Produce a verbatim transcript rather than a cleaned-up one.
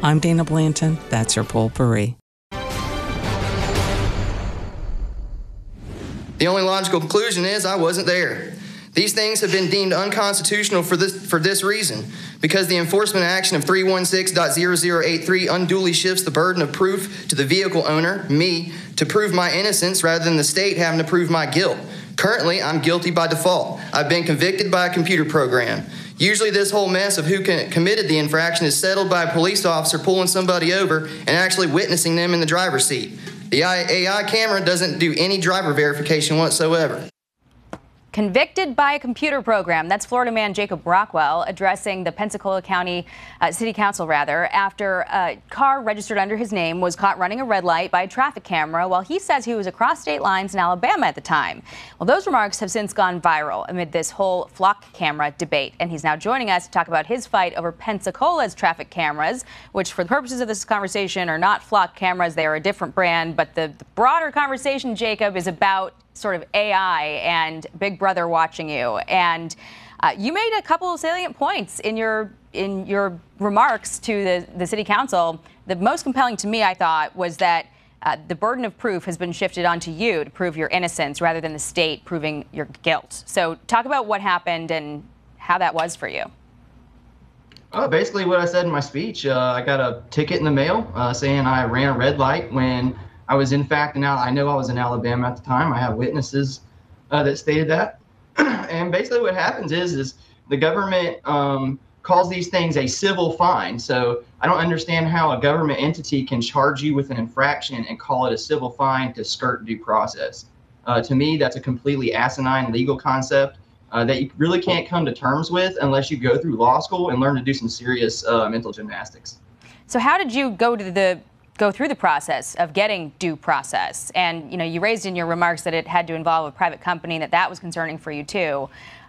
I'm Dana Blanton. That's your Potpourri. The only logical conclusion is I wasn't there. These things have been deemed unconstitutional for this, for this reason, because the enforcement action of three one six point zero zero eight three unduly shifts the burden of proof to the vehicle owner, me, to prove my innocence rather than the state having to prove my guilt. Currently, I'm guilty by default. I've been convicted by a computer program. Usually this whole mess of who can, committed the infraction is settled by a police officer pulling somebody over and actually witnessing them in the driver's seat. The A I camera doesn't do any driver verification whatsoever. Convicted by a computer program. That's Florida man Jacob Rockwell addressing the Pensacola County uh, City Council, rather, after a car registered under his name was caught running a red light by a traffic camera while he says he was across state lines in Alabama at the time. Well, those remarks have since gone viral amid this whole flock camera debate, and he's now joining us to talk about his fight over Pensacola's traffic cameras, which for the purposes of this conversation are not flock cameras. They are a different brand, but the, the broader conversation, Jacob, is about sort of A I and Big Brother watching you. And uh, you made a couple of salient points in your in your remarks to the, the city council. The most compelling to me, I thought, was that uh, the burden of proof has been shifted onto you to prove your innocence rather than the state proving your guilt. So talk about what happened and how that was for you. Oh, basically what I said in my speech. Uh, I got a ticket in the mail uh, saying I ran a red light when I was in fact in Al- I know I was in Alabama at the time. I have witnesses uh, that stated that. And basically what happens is is the government um, calls these things a civil fine. So I don't understand how a government entity can charge you with an infraction and call it a civil fine to skirt due process. Uh, to me, that's a completely asinine legal concept uh, that you really can't come to terms with unless you go through law school and learn to do some serious uh, mental gymnastics. So how did you go to the go through the process of getting due process? And, you know, you raised in your remarks that it had to involve a private company, that that was concerning for you too.